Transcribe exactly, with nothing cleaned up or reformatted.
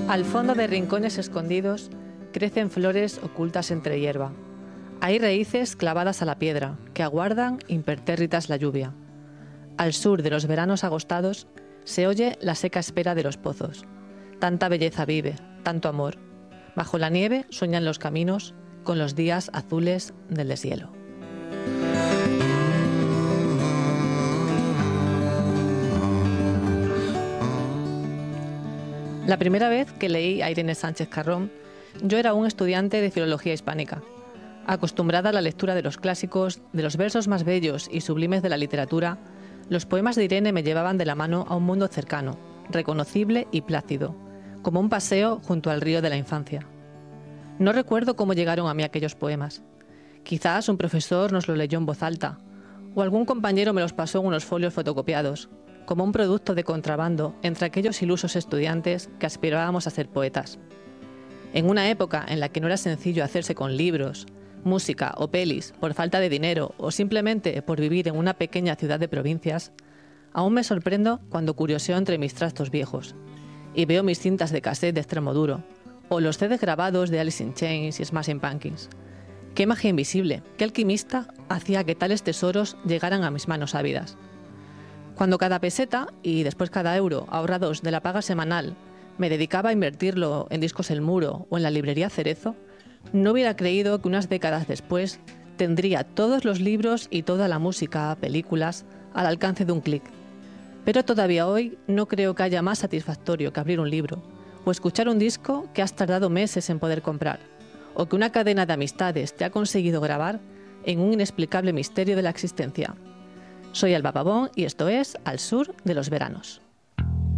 Al fondo de rincones escondidos crecen flores ocultas entre hierba. Hay raíces clavadas a la piedra que aguardan impertérritas la lluvia. Al sur de los veranos agostados se oye la seca espera de los pozos. Tanta belleza vive, tanto amor. Bajo la nieve sueñan los caminos con los días azules del deshielo. La primera vez que leí a Irene Sánchez Carrón, yo era un estudiante de filología hispánica, acostumbrada a la lectura de los clásicos, de los versos más bellos y sublimes de la literatura. Los poemas de Irene me llevaban de la mano a un mundo cercano, reconocible y plácido, como un paseo junto al río de la infancia. No recuerdo cómo llegaron a mí aquellos poemas. Quizás un profesor nos los leyó en voz alta, o algún compañero me los pasó en unos folios fotocopiados, como un producto de contrabando entre aquellos ilusos estudiantes que aspirábamos a ser poetas. En una época en la que no era sencillo hacerse con libros, música o pelis por falta de dinero o simplemente por vivir en una pequeña ciudad de provincias, aún me sorprendo cuando curioseo entre mis trastos viejos y veo mis cintas de cassette de extremo duro o los C Ds grabados de Alice in Chains y Smashing Pumpkins. Qué magia invisible, qué alquimista hacía que tales tesoros llegaran a mis manos ávidas. Cuando cada peseta y después cada euro ahorrados de la paga semanal me dedicaba a invertirlo en Discos El Muro o en la librería Cerezo, no hubiera creído que unas décadas después tendría todos los libros y toda la música, películas, al alcance de un clic. Pero todavía hoy no creo que haya más satisfactorio que abrir un libro o escuchar un disco que has tardado meses en poder comprar, o que una cadena de amistades te ha conseguido grabar en un inexplicable misterio de la existencia. Soy Alba Pavón y esto es Al Sur de los Veranos.